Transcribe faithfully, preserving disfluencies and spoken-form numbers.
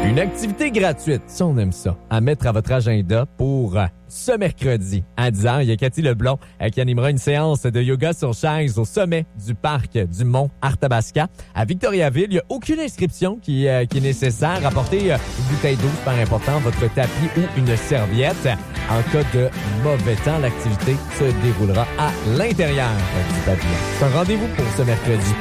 Une activité gratuite, si on aime ça, à mettre à votre agenda pour euh, ce mercredi à dix heures. Il y a Cathy Leblond euh, qui animera une séance de yoga sur chaise au sommet du parc du Mont Arthabasca à Victoriaville. Il n'y a aucune inscription qui, euh, qui est nécessaire. Apportez euh, une bouteille d'eau, super important, votre tapis ou une serviette. En cas de mauvais temps, l'activité se déroulera à l'intérieur du pavillon. C'est un rendez-vous pour ce mercredi.